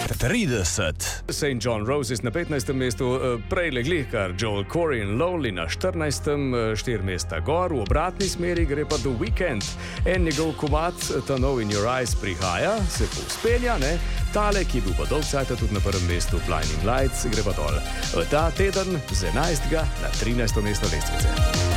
30. St. John Roses na 15. mestu, prej legli kar Joel Corey in Lonely na 14. 4 mesta gor, v obratni smeri gre pa The Weeknd. En njegov komad, ta nov In Your Eyes, prihaja, se povspenja, ne? Tale, ki je bil pa dolg cajta tudi na prvem mestu, Blinding Lights, gre pa dol. Ta teden z 11. na 13. mesto lestvice.